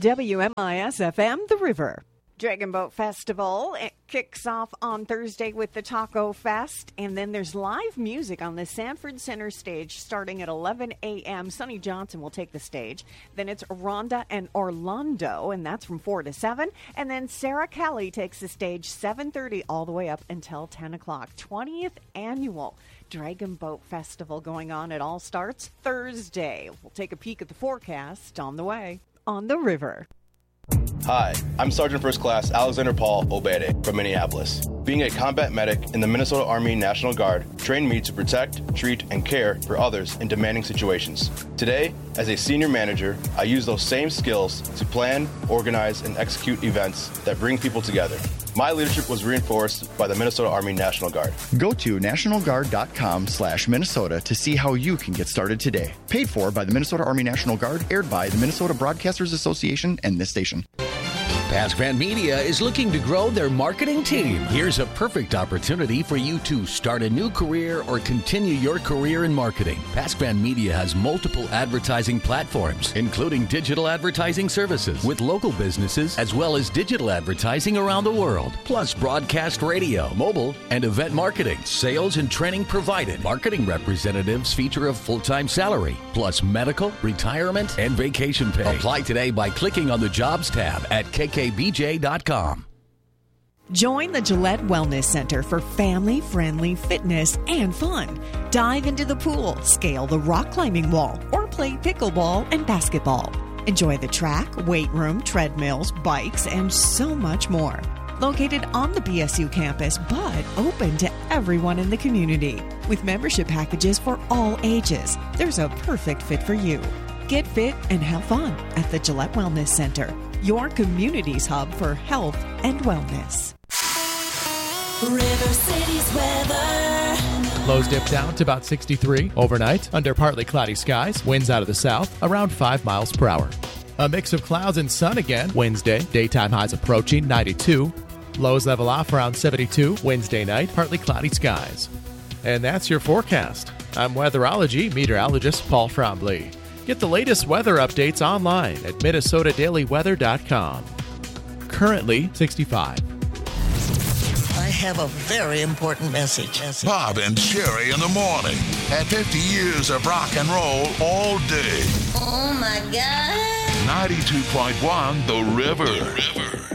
WMIS-FM, The River. Dragon Boat Festival, it kicks off on Thursday with the Taco Fest, and then there's live music on the Sanford Center stage starting at 11 a.m. Sonny Johnson will take the stage. Then it's Rhonda and Orlando, and that's from 4 to 7. And then Sarah Kelly takes the stage 7:30 all the way up until 10 o'clock. 20th annual Dragon Boat Festival going on. It all starts Thursday. We'll take a peek at the forecast on the way on The River. Hi, I'm Sergeant First Class Alexander Paul Obede from Minneapolis. Being a combat medic in the Minnesota Army National Guard trained me to protect, treat, and care for others in demanding situations. Today, as a senior manager, I use those same skills to plan, organize, and execute events that bring people together. My leadership was reinforced by the Minnesota Army National Guard. Go to nationalguard.com/Minnesota to see how you can get started today. Paid for by the Minnesota Army National Guard, aired by the Minnesota Broadcasters Association and this station. PaskVan Media is looking to grow their marketing team. Here's a perfect opportunity for you to start a new career or continue your career in marketing. PaskVan Media has multiple advertising platforms, including digital advertising services with local businesses, as well as digital advertising around the world, plus broadcast radio, mobile, and event marketing. Sales and training provided. Marketing representatives feature a full-time salary, plus medical, retirement, and vacation pay. Apply today by clicking on the Jobs tab at KKBJ.com. Join the Gillette Wellness Center for family-friendly fitness and fun. Dive into the pool, scale the rock climbing wall, or play pickleball and basketball. Enjoy the track, weight room, treadmills, bikes, and so much more. Located on the BSU campus, but open to everyone in the community. With membership packages for all ages, there's a perfect fit for you. Get fit and have fun at the Gillette Wellness Center, your community's hub for health and wellness. River City's weather. Lows dip down to about 63 overnight under partly cloudy skies. Winds out of the south around 5 miles per hour. A mix of clouds and sun again Wednesday. Daytime highs approaching 92. Lows level off around 72 Wednesday night. Partly cloudy skies. And that's your forecast. I'm weatherology meteorologist Paul Frombley. Get the latest weather updates online at MinnesotaDailyWeather.com. Currently 65. I have a very important message. Bob and Sherry in the morning at 50 years of rock and roll all day. Oh, my God. 92.1 The River.